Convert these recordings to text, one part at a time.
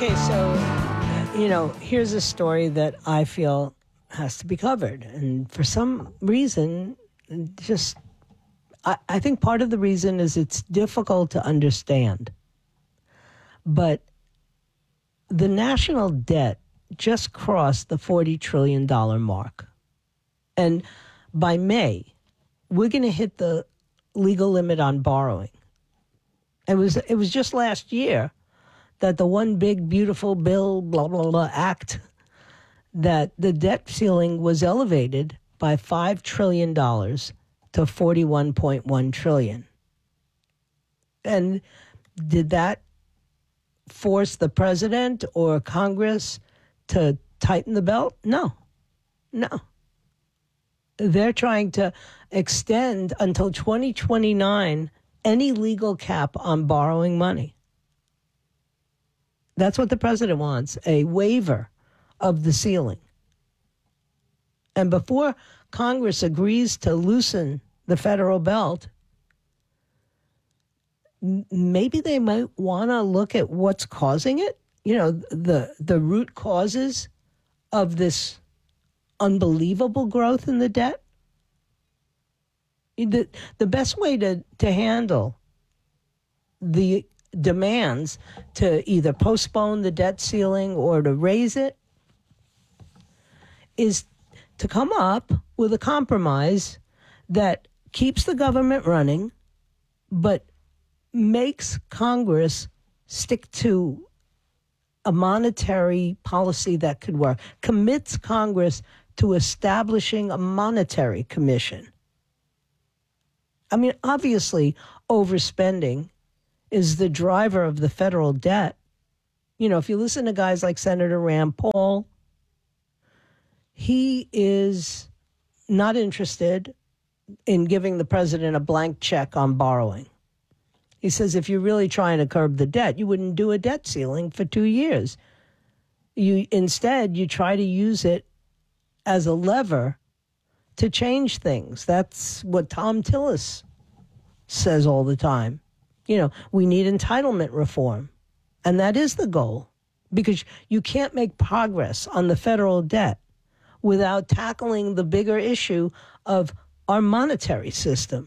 Okay, so, here's a story that I feel has to be covered. And for some reason, I think part of the reason is it's difficult to understand. But the national debt just crossed the $40 trillion mark. And by May, we're going to hit the legal limit on borrowing. It was just last year that the one big beautiful bill, blah, blah, blah, act, that the debt ceiling was elevated by $5 trillion to $41.1 trillion. And did that force the president or Congress to tighten the belt? No. They're trying to extend until 2029 any legal cap on borrowing money. That's what the president wants, a waiver of the ceiling. And before Congress agrees to loosen the federal belt, maybe they might want to look at what's causing it. The root causes of this unbelievable growth in the debt. The best way to handle the demands to either postpone the debt ceiling or to raise it is to come up with a compromise that keeps the government running, but makes Congress stick to a monetary policy that could work, commits Congress to establishing a monetary commission. I mean, obviously, overspending is the driver of the federal debt. If you listen to guys like Senator Rand Paul, he is not interested in giving the president a blank check on borrowing. He says if you're really trying to curb the debt, you wouldn't do a debt ceiling for 2 years. Instead, you try to use it as a lever to change things. That's what Tom Tillis says all the time. We need entitlement reform. And that is the goal, because you can't make progress on the federal debt without tackling the bigger issue of our monetary system.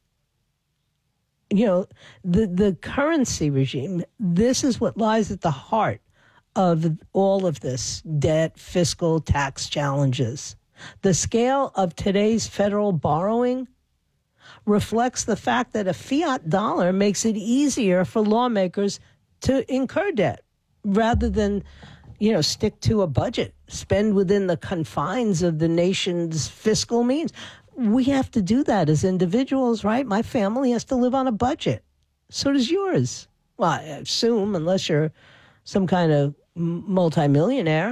The currency regime, this is what lies at the heart of all of this debt, fiscal, tax challenges. The scale of today's federal borrowing reflects the fact that a fiat dollar makes it easier for lawmakers to incur debt rather than, stick to a budget, spend within the confines of the nation's fiscal means. We have to do that as individuals, right? My family has to live on a budget. So does yours. Well, I assume, unless you're some kind of multimillionaire.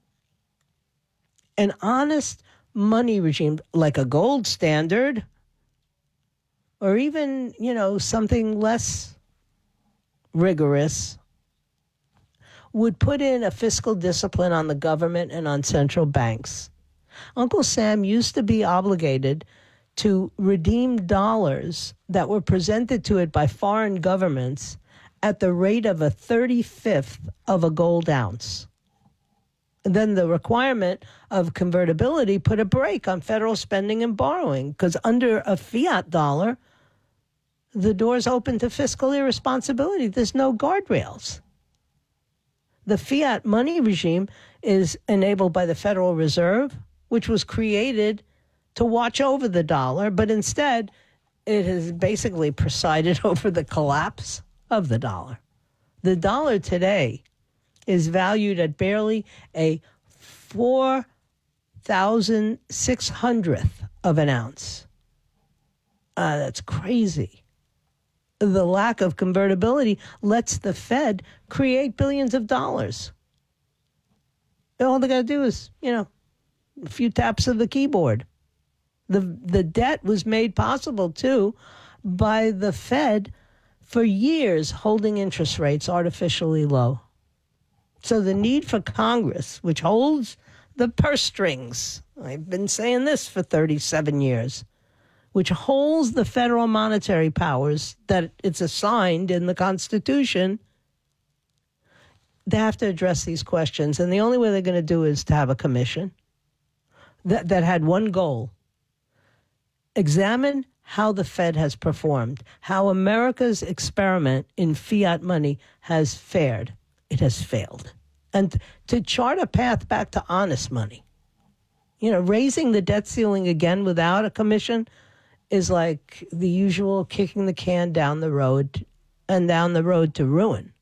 An honest money regime, like a gold standard, or even, something less rigorous, would put in a fiscal discipline on the government and on central banks. Uncle Sam used to be obligated to redeem dollars that were presented to it by foreign governments at the rate of a 35th of a gold ounce. And then the requirement of convertibility put a brake on federal spending and borrowing, because under a fiat dollar, the door's open to fiscal irresponsibility. There's no guardrails. The fiat money regime is enabled by the Federal Reserve, which was created to watch over the dollar, but instead it has basically presided over the collapse of the dollar. The dollar today is valued at barely a 4,600th of an ounce. That's crazy. The lack of convertibility lets the Fed create billions of dollars. All they got to do is, a few taps of the keyboard. The debt was made possible, too, by the Fed for years holding interest rates artificially low. So the need for Congress, which holds the purse strings, I've been saying this for 37 years, which holds the federal monetary powers that it's assigned in the Constitution, they have to address these questions. And the only way they're going to do is to have a commission that had one goal: examine how the Fed has performed, how America's experiment in fiat money has fared. It has failed. And to chart a path back to honest money. Raising the debt ceiling again without a commission is like the usual kicking the can down the road and down the road to ruin.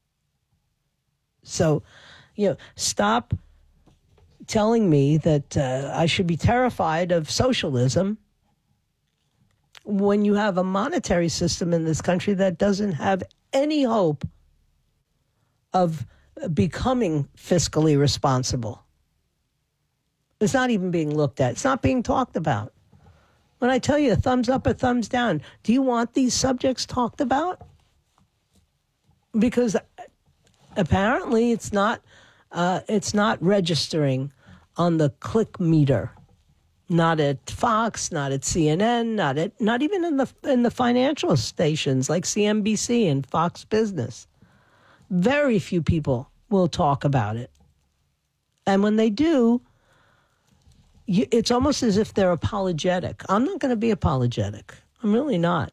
So, stop telling me that I should be terrified of socialism when you have a monetary system in this country that doesn't have any hope of becoming fiscally responsible. It's not even being looked at. It's not being talked about. When I tell you thumbs up or thumbs down, do you want these subjects talked about? Because apparently it's not registering on the click meter. Not at Fox, not at CNN, not even in the financial stations like CNBC and Fox Business. Very few people will talk about it. And when they do, it's almost as if they're apologetic. I'm not going to be apologetic. I'm really not.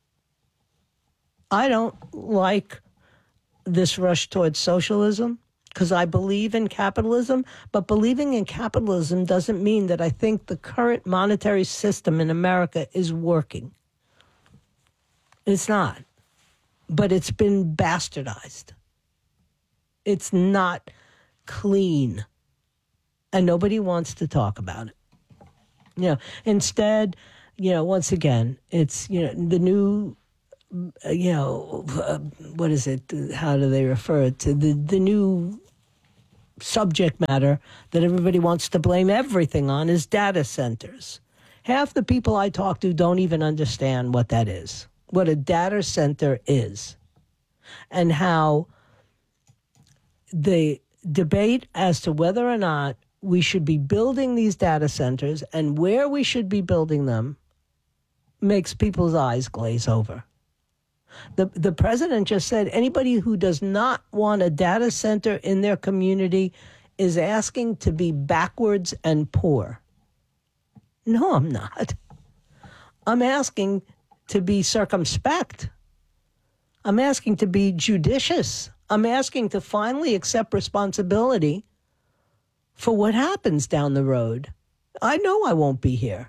I don't like this rush towards socialism because I believe in capitalism, but believing in capitalism doesn't mean that I think the current monetary system in America is working. It's not. But it's been bastardized. It's not clean. And nobody wants to talk about it. Instead, once again, it's, the new, what is it? How do they refer it to? The new subject matter that everybody wants to blame everything on is data centers. Half the people I talk to don't even understand what that is, what a data center is, and how the debate as to whether or not we should be building these data centers and where we should be building them makes people's eyes glaze over. The president just said anybody who does not want a data center in their community is asking to be backwards and poor. No, I'm not. I'm asking to be circumspect. I'm asking to be judicious. I'm asking to finally accept responsibility for what happens down the road. I know I won't be here.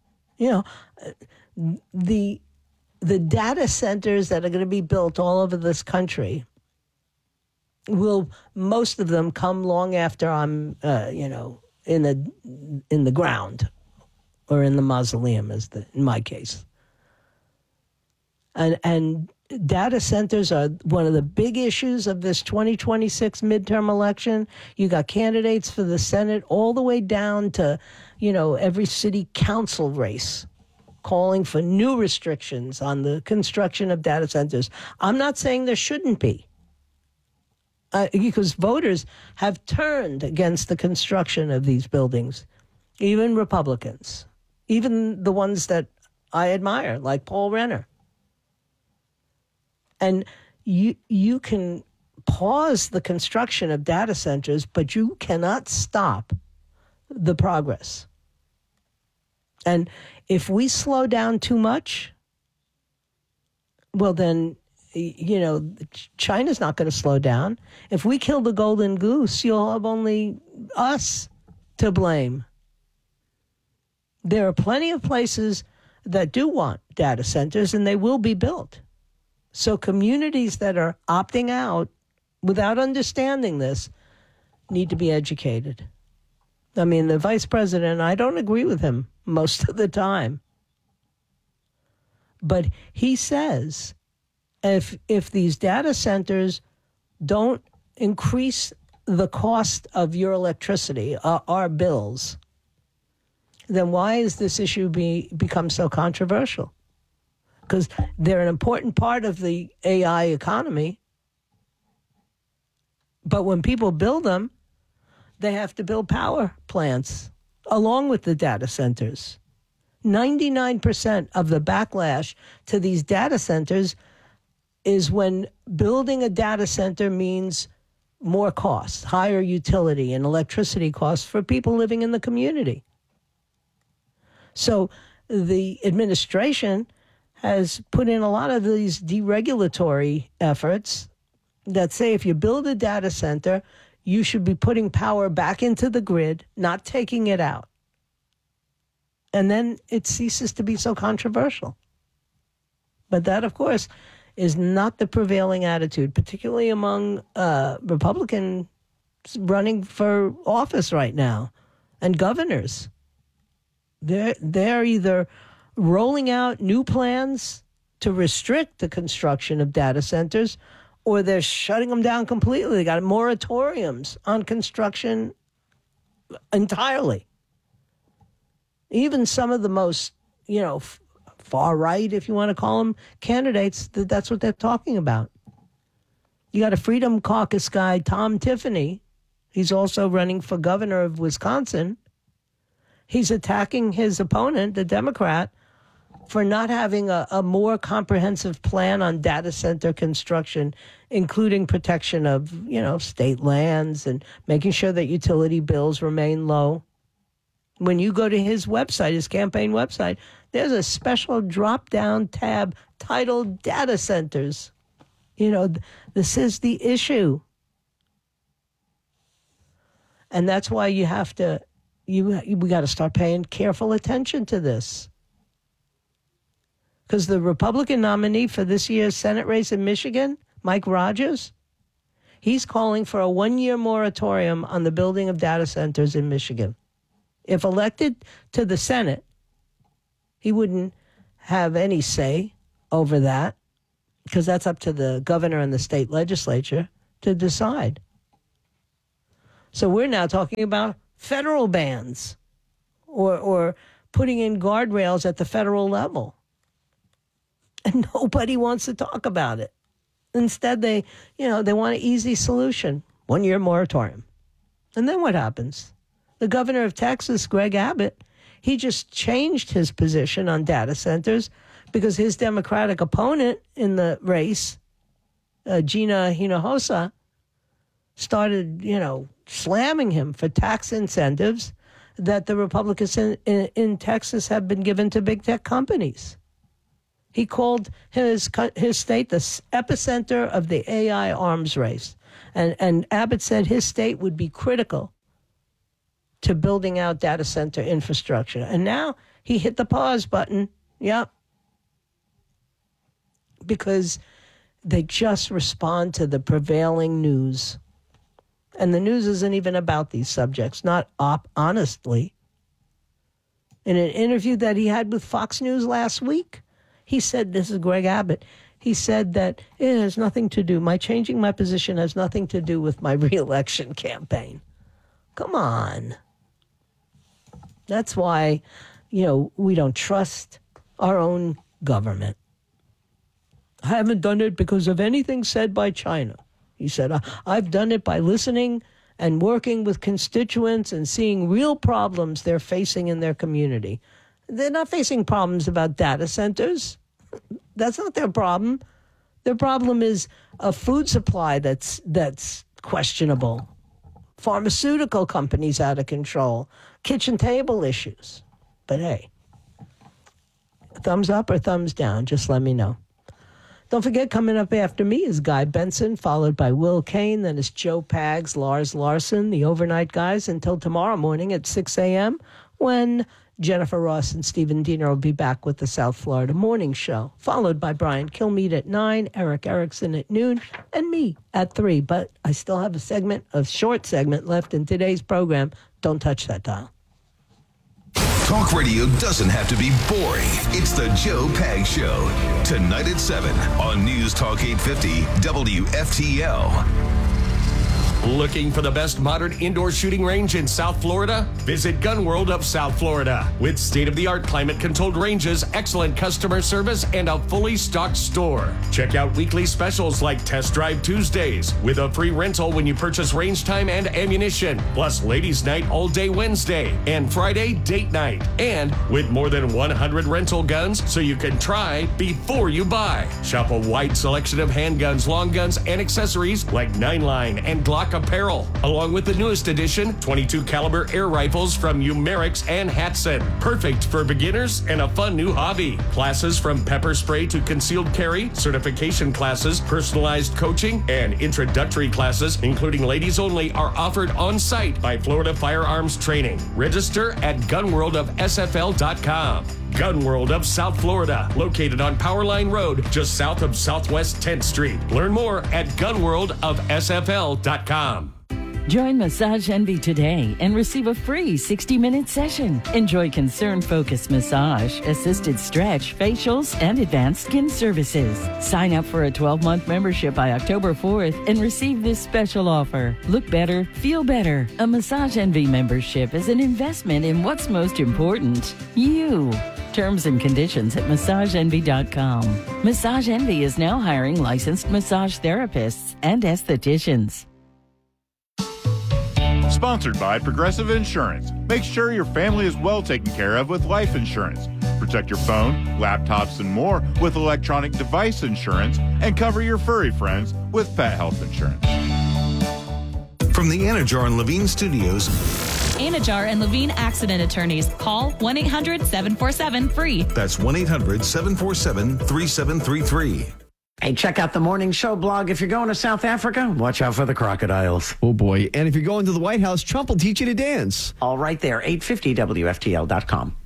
The data centers that are going to be built all over this country will, most of them, come long after I'm, in the ground or in the mausoleum, in my case. And data centers are one of the big issues of this 2026 midterm election. You got candidates for the Senate all the way down to, every city council race, calling for new restrictions on the construction of data centers. I'm not saying there shouldn't be, because voters have turned against the construction of these buildings, even Republicans, even the ones that I admire, like Paul Renner. And you can pause the construction of data centers, but you cannot stop the progress. And if we slow down too much, well, then, China's not going to slow down. If we kill the golden goose, you'll have only us to blame. There are plenty of places that do want data centers, and they will be built. So communities that are opting out without understanding this need to be educated. I mean, the vice president, I don't agree with him most of the time. But he says if these data centers don't increase the cost of your electricity, our bills, then why is this issue become so controversial? Because they're an important part of the AI economy. But when people build them, they have to build power plants along with the data centers. 99% of the backlash to these data centers is when building a data center means more costs, higher utility and electricity costs for people living in the community. So the administration has put in a lot of these deregulatory efforts that say if you build a data center, you should be putting power back into the grid, not taking it out. And then it ceases to be so controversial. But that, of course, is not the prevailing attitude, particularly among Republicans running for office right now and governors. They're either rolling out new plans to restrict the construction of data centers, or they're shutting them down completely. They got moratoriums on construction entirely. Even some of the most, far right, if you want to call them, candidates, that's what they're talking about. You got a Freedom Caucus guy, Tom Tiffany. He's also running for governor of Wisconsin. He's attacking his opponent, the Democrat, for not having a more comprehensive plan on data center construction, including protection of, state lands and making sure that utility bills remain low. When you go to his website, his campaign website, there's a special drop-down tab titled Data Centers. This is the issue. And that's why we got to start paying careful attention to this. Because the Republican nominee for this year's Senate race in Michigan, Mike Rogers, he's calling for a 1-year moratorium on the building of data centers in Michigan. If elected to the Senate, he wouldn't have any say over that, because that's up to the governor and the state legislature to decide. So we're now talking about federal bans or putting in guardrails at the federal level. And nobody wants to talk about it. Instead, they want an easy solution, 1-year moratorium. And then what happens? The governor of Texas, Greg Abbott, he just changed his position on data centers because his Democratic opponent in the race, Gina Hinojosa, started, slamming him for tax incentives that the Republicans in Texas have been given to big tech companies. He called his state the epicenter of the AI arms race. And Abbott said his state would be critical to building out data center infrastructure. And now he hit the pause button. Yep. Because they just respond to the prevailing news. And the news isn't even about these subjects, not honestly. In an interview that he had with Fox News last week, he said, this is Greg Abbott, he said that it has nothing to do, changing my position has nothing to do with my reelection campaign. Come on. That's why, we don't trust our own government. I haven't done it because of anything said by China. He said, I've done it by listening and working with constituents and seeing real problems they're facing in their community. They're not facing problems about data centers. That's not their problem. Their problem is a food supply that's questionable, pharmaceutical companies out of control, kitchen table issues. But hey, thumbs up or thumbs down, just let me know. Don't forget, coming up after me is Guy Benson, followed by Will Kane, then it's Joe Pags, Lars Larson, the Overnight Guys, until tomorrow morning at 6 a.m. when Jennifer Ross and Stephen Diener will be back with the South Florida Morning Show, followed by Brian Kilmeade at 9, Eric Erickson at noon, and me at 3. But I still have a short segment left in today's program. Don't touch that dial. Talk radio doesn't have to be boring. It's the Joe Pags Show. Tonight at 7 on News Talk 850 WFTL. Looking for the best modern indoor shooting range in South Florida? Visit Gun World of South Florida. With state-of-the-art climate-controlled ranges, excellent customer service, and a fully stocked store. Check out weekly specials like Test Drive Tuesdays with a free rental when you purchase range time and ammunition, plus Ladies Night all day Wednesday and Friday date night. And with more than 100 rental guns so you can try before you buy. Shop a wide selection of handguns, long guns, and accessories like 9-line and Glock apparel, along with the newest edition 22 caliber air rifles from Umerix and Hatson. Perfect for beginners and a fun new hobby. Classes from pepper spray to concealed carry, certification classes, personalized coaching, and introductory classes, including ladies only, are offered on site by Florida Firearms Training. Register at gunworldofsfl.com. Gun World of South Florida, located on Powerline Road, just south of Southwest 10th Street. Learn more at gunworldofsfl.com. Join Massage Envy today and receive a free 60-minute session. Enjoy concern-focused massage, assisted stretch, facials, and advanced skin services. Sign up for a 12-month membership by October 4th and receive this special offer. Look better, feel better. A Massage Envy membership is an investment in what's most important, you. Terms and conditions at massageenvy.com. Massage Envy is now hiring licensed massage therapists and estheticians. Sponsored by Progressive Insurance. Make sure your family is well taken care of with life insurance. Protect your phone, laptops, and more with electronic device insurance, and cover your furry friends with pet health insurance. From the Anajar and Levine Studios, Anajar and Levine Accident Attorneys. Call 1-800-747-FREE. That's 1-800-747-3733. Hey, check out the Morning Show blog. If you're going to South Africa, watch out for the crocodiles. Oh, boy. And if you're going to the White House, Trump will teach you to dance. All right there, 850WFTL.com.